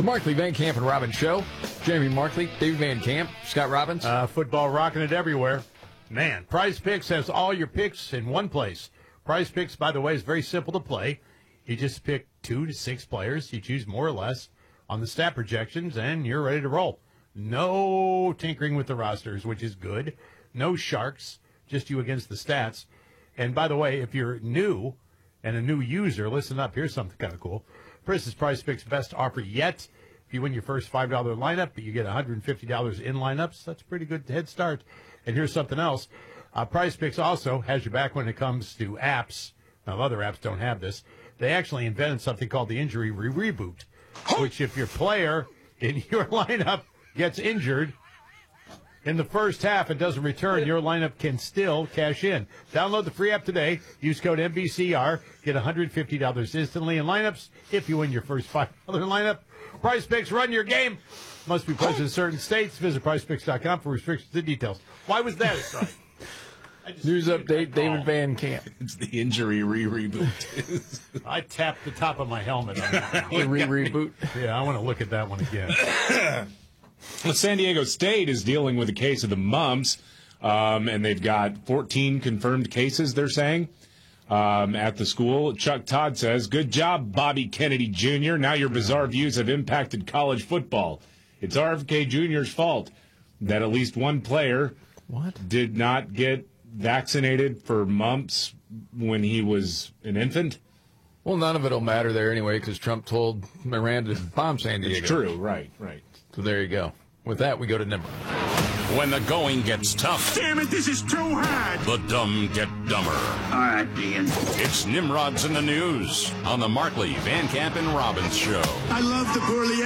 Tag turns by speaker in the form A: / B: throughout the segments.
A: The Markley, Van Camp, and Robbins Show. Jamie Markley, Dave Van Camp, Scott Robbins.
B: Football rocking it everywhere. Man, Prize Picks has all your picks in one place. Prize Picks, by the way, is very simple to play. You just pick 2 to 6 players. You choose more or less on the stat projections, and you're ready to roll. No tinkering with the rosters, which is good. No sharks, just you against the stats. And by the way, if you're new and a new user, listen up. Here's something kind of cool. This is Prize Picks' best offer yet. If you win your first $5 lineup, you get $150 in lineups. That's a pretty good head start. And here's something else. Prize Picks also has your back when it comes to apps. Now, other apps don't have this. They actually invented something called the injury reboot, which if your player in your lineup gets injured in the first half and doesn't return, your lineup can still cash in. Download the free app today. Use code MBCR. Get $150 instantly in lineups if you win your first $5 lineup. Prize Picks, run your game. Must be present in certain states. Visit PrizePicks.com for restrictions and details. Why was that a strike?
A: News update, David Van Camp.
C: It's the injury reboot.
B: I tapped the top of my helmet on that one.
A: Reboot.
B: Yeah, I want to look at that one again.
C: Well, San Diego State is dealing with a case of the mumps, and they've got 14 confirmed cases, they're saying, at the school. Chuck Todd says, "Good job, Bobby Kennedy Jr. Now your bizarre views have impacted college football. It's RFK Jr.'s fault that at least one player did not get vaccinated for mumps when he was an infant."
A: Well, none of it will matter there anyway because Trump told Miranda to bomb San Diego.
C: It's true, right.
A: So there you go. With that, we go to Nimrod.
D: When the going gets tough.
E: Damn it, this is too hard.
D: The dumb get dumber.
E: All right, Dean.
D: It's Nimrod's in the News on the Markley, Van Camp, and Robbins Show.
E: I love the poorly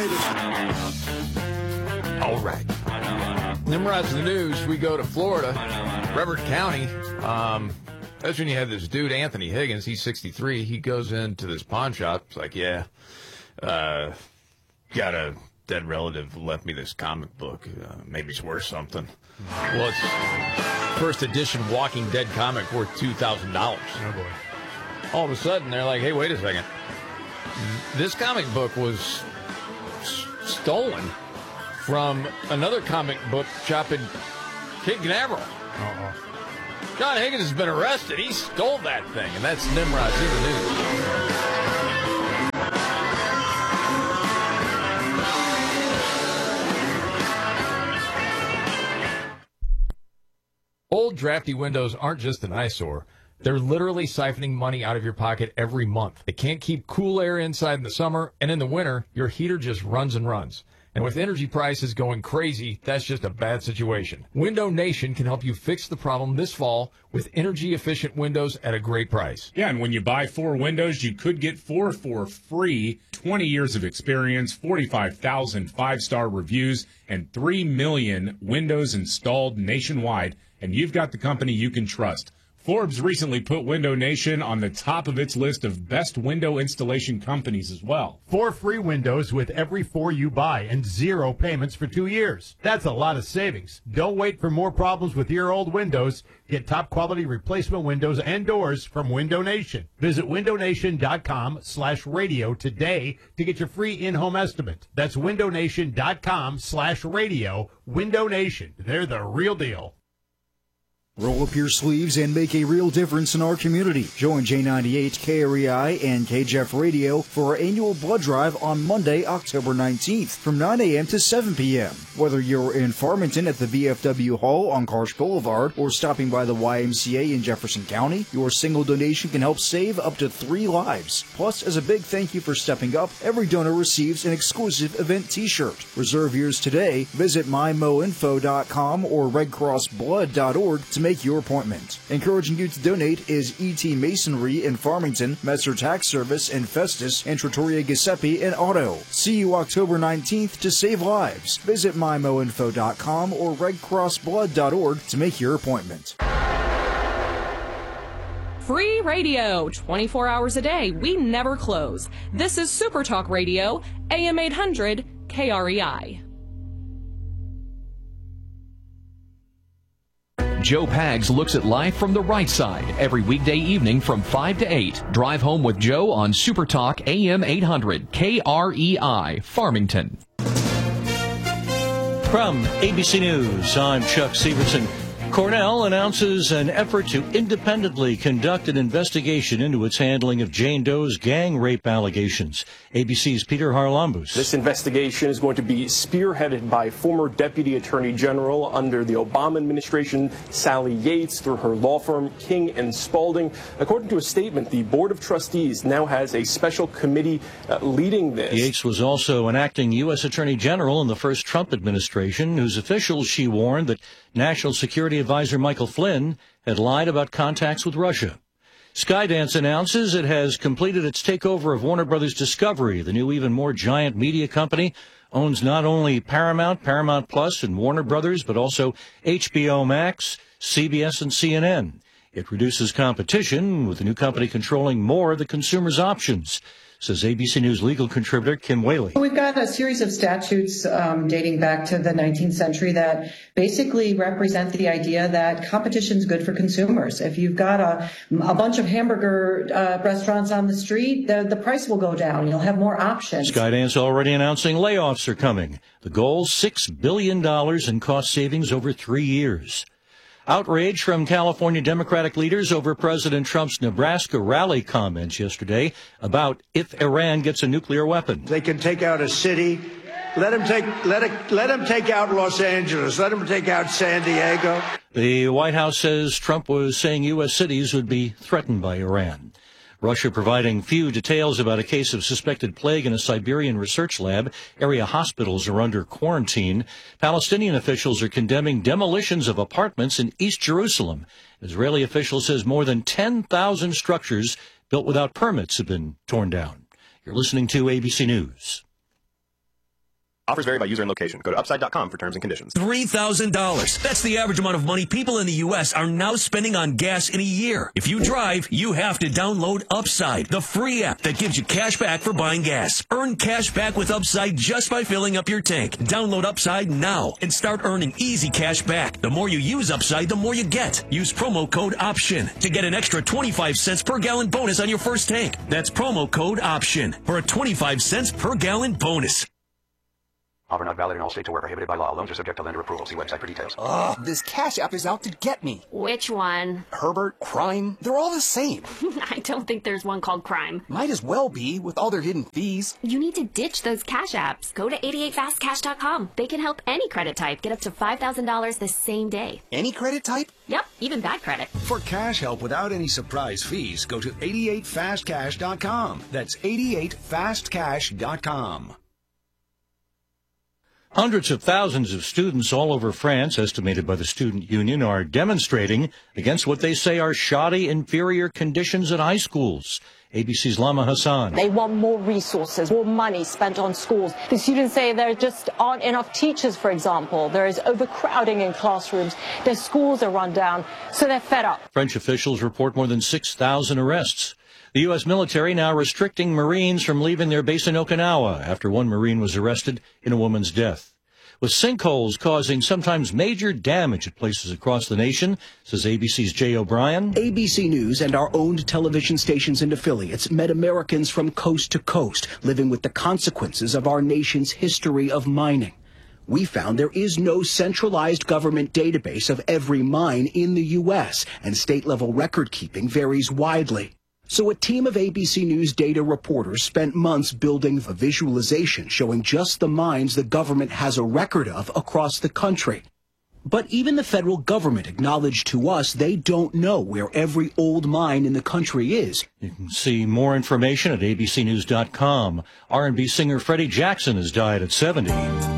E: educated.
A: All right. Nimrod's in the News. We go to Florida, Brevard County. That's when you have this dude, Anthony Higgins. He's 63. He goes into this pawn shop. It's like, got a dead relative who left me this comic book. Maybe it's worth something. Well, it's first edition Walking Dead comic worth $2,000.
B: Oh, boy.
A: All of a sudden, they're like, hey, wait a second. This comic book was stolen from another comic book shop in Cape Canaveral.
B: Uh-oh.
A: John Higgins has been arrested. He stole that thing, and that's Nimrod's in the News. Old drafty windows aren't just an eyesore. They're literally siphoning money out of your pocket every month. They can't keep cool air inside in the summer, and in the winter, your heater just runs and runs. And with energy prices going crazy, that's just a bad situation. Window Nation can help you fix the problem this fall with energy-efficient windows at a great price.
C: Yeah, and when you buy 4 windows, you could get 4 for free. 20 years of experience, 45,000 5-star reviews, and 3 million windows installed nationwide. And you've got the company you can trust. Forbes recently put Window Nation on the top of its list of best window installation companies as well.
B: 4 free windows with every 4 you buy and 0 payments for 2 years. That's a lot of savings. Don't wait for more problems with your old windows. Get top quality replacement windows and doors from Window Nation. Visit windownation.com/radio today to get your free in-home estimate. That's windownation.com/radio. Window Nation. They're the real deal.
F: Roll up your sleeves and make a real difference in our community. Join J98, KREI, and KJEF Radio for our annual blood drive on Monday, October 19th from 9 a.m. to 7 p.m. Whether you're in Farmington at the VFW Hall on Karsh Boulevard or stopping by the YMCA in Jefferson County, your single donation can help save up to 3 lives. Plus, as a big thank you for stepping up, every donor receives an exclusive event t-shirt. Reserve yours today. Visit mymoinfo.com or redcrossblood.org to make your appointment. Encouraging you to donate is E.T. Masonry in Farmington, Messer Tax Service in Festus, and Trattoria Giuseppe in Otto. See you October 19th to save lives. Visit mymoinfo.com or redcrossblood.org to make your appointment.
G: Free radio, 24 hours a day. We never close. This is Super Talk Radio, AM 800, KREI.
H: Joe Pags looks at life from the right side every weekday evening from 5 to 8. Drive Home with Joe on Super Talk AM 800 KREI Farmington.
I: From ABC News, I'm Chuck Severson. Cornell announces an effort to independently conduct an investigation into its handling of Jane Doe's gang rape allegations. ABC's Peter Harlambous.
J: This investigation is going to be spearheaded by former Deputy Attorney General under the Obama administration, Sally Yates, through her law firm, King & Spalding. According to a statement, the Board of Trustees now has a special committee leading this.
I: Yates was also an acting U.S. Attorney General in the first Trump administration, whose officials she warned that National Security Advisor Michael Flynn had lied about contacts with Russia. Skydance announces it has completed its takeover of Warner Brothers Discovery. The new, even more giant media company owns not only Paramount, Paramount Plus, and Warner Brothers, but also HBO Max, CBS, and CNN. It reduces competition, with the new company controlling more of the consumer's options, says ABC News legal contributor Kim Whaley.
K: We've got a series of statutes dating back to the 19th century that basically represent the idea that competition is good for consumers. If you've got a bunch of hamburger restaurants on the street, the price will go down. You'll have more options.
I: Skydance already announcing layoffs are coming. The goal, $6 billion in cost savings over 3 years. Outrage from California Democratic leaders over President Trump's Nebraska rally comments yesterday about if Iran gets a nuclear weapon.
E: They can take out a city. Let them take out Los Angeles. Let them take out San Diego.
I: The White House says Trump was saying U.S. cities would be threatened by Iran. Russia providing few details about a case of suspected plague in a Siberian research lab. Area hospitals are under quarantine. Palestinian officials are condemning demolitions of apartments in East Jerusalem. Israeli officials says more than 10,000 structures built without permits have been torn down. You're listening to ABC News.
L: Offers vary by user and location. Go to upside.com for terms and conditions.
M: $3,000. That's the average amount of money people in the U.S. are now spending on gas in a year. If you drive, you have to download Upside, the free app that gives you cash back for buying gas. Earn cash back with Upside just by filling up your tank. Download Upside now and start earning easy cash back. The more you use Upside, the more you get. Use promo code OPTION to get an extra 25 cents per gallon bonus on your first tank. That's promo code OPTION for a 25 cents per gallon bonus.
N: Offer not valid in all states or where prohibited by law. Loans are subject to lender approval. See website for details.
O: Ugh, this Cash App is out to get me.
P: Which one?
O: Herbert, Crime, they're all the same.
P: I don't think there's one called Crime.
O: Might as well be, with all their hidden fees.
P: You need to ditch those Cash Apps. Go to 88fastcash.com. They can help any credit type get up to $5,000 the same day.
O: Any credit type?
P: Yep, even bad credit.
Q: For cash help without any surprise fees, go to 88fastcash.com. That's 88fastcash.com.
I: Hundreds of thousands of students all over France, estimated by the student union, are demonstrating against what they say are shoddy, inferior conditions at high schools. ABC's Lama Hassan.
R: They want more resources, more money spent on schools. The students say there just aren't enough teachers, for example. There is overcrowding in classrooms. Their schools are run down, so they're fed up.
I: French officials report more than 6,000 arrests. The U.S. military now restricting Marines from leaving their base in Okinawa after one Marine was arrested in a woman's death. With sinkholes causing sometimes major damage at places across the nation, says ABC's Jay O'Brien.
S: ABC News and our owned television stations and affiliates met Americans from coast to coast, living with the consequences of our nation's history of mining. We found there is no centralized government database of every mine in the U.S., and state-level record-keeping varies widely. So a team of ABC News data reporters spent months building a visualization showing just the mines the government has a record of across the country. But even the federal government acknowledged to us they don't know where every old mine in the country is.
I: You can see more information at abcnews.com. R&B singer Freddie Jackson has died at 70.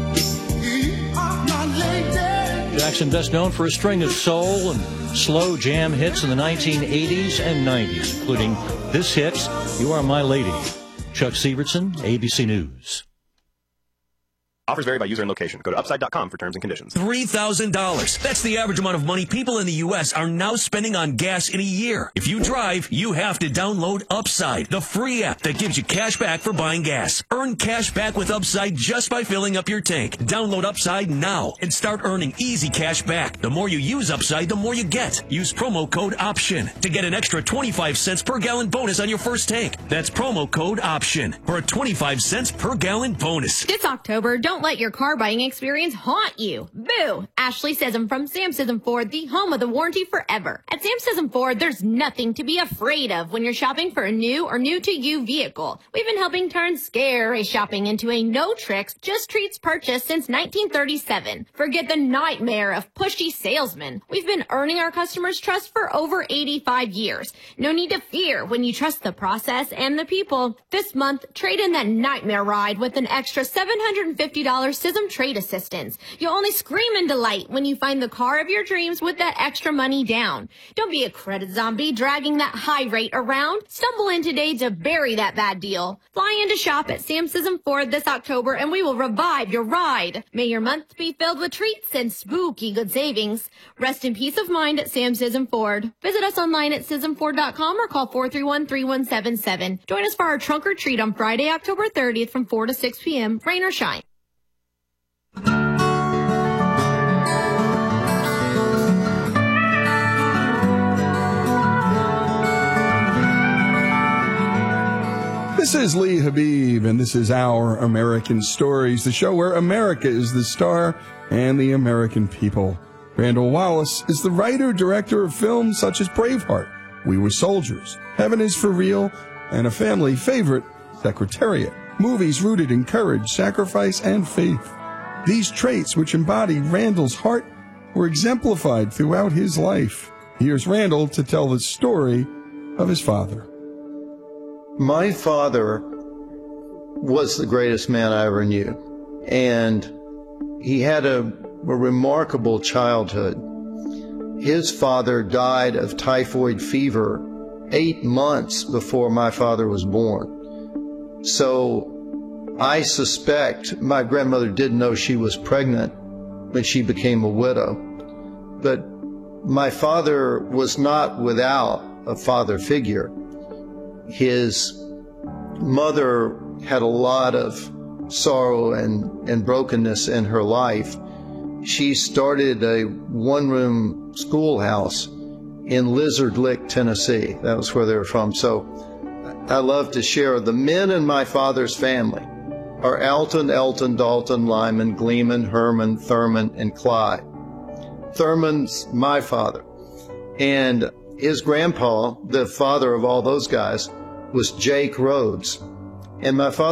I: Jackson, best known for a string of soul and slow jam hits in the 1980s and 90s, including this hit, You Are My Lady. Chuck Severson, ABC News.
L: Offers vary by user and location. Go to upside.com for terms and conditions.
M: $3,000. That's the average amount of money people in the U.S. are now spending on gas in a year. If you drive, you have to download Upside, the free app that gives you cash back for buying gas. Earn cash back with Upside just by filling up your tank. Download Upside now and start earning easy cash back. The more you use Upside, the more you get. Use promo code OPTION to get an extra 25 cents per gallon bonus on your first tank. That's promo code OPTION for a 25 cents per gallon bonus.
T: This October, don't let your car buying experience haunt you. Boo! Ashley Sissom from Sam Sissom Ford, the home of the warranty forever. At Sam Sissom Ford, there's nothing to be afraid of when you're shopping for a new or new-to-you vehicle. We've been helping turn scary shopping into a no-tricks, just-treats purchase since 1937. Forget the nightmare of pushy salesmen. We've been earning our customers' trust for over 85 years. No need to fear when you trust the process and the people. This month, trade in that nightmare ride with an extra $750 Sissom Trade Assistance. You'll only scream in delight when you find the car of your dreams with that extra money down. Don't be a credit zombie dragging that high rate around. Stumble in today to bury that bad deal. Fly in to shop at Sam Sissom Ford this October and we will revive your ride. May your month be filled with treats and spooky good savings. Rest in peace of mind at Sam Sissom Ford. Visit us online at SissomFord.com or call 431-3177. Join us for our trunk or treat on Friday, October 30th from 4 to 6 p.m. Rain or shine.
U: This is Lee Habib, and this is Our American Stories, the show where America is the star and the American people. Randall Wallace is the writer-director of films such as Braveheart, We Were Soldiers, Heaven is for Real, and a family favorite, Secretariat. Movies rooted in courage, sacrifice, and faith. These traits, which embody Randall's heart, were exemplified throughout his life. Here's Randall to tell the story of his father.
V: My father was the greatest man I ever knew, and he had a remarkable childhood. His father died of typhoid fever 8 months before my father was born. So I suspect my grandmother didn't know she was pregnant when she became a widow. But my father was not without a father figure. His mother had a lot of sorrow and brokenness in her life. She started a one-room schoolhouse in Lizard Lick, Tennessee. That was where they were from. So I love to share. The men in my father's family are Alton, Elton, Dalton, Lyman, Gleeman, Herman, Thurman, and Clyde. Thurman's my father. And his grandpa, the father of all those guys, was Jake Rhodes. And my father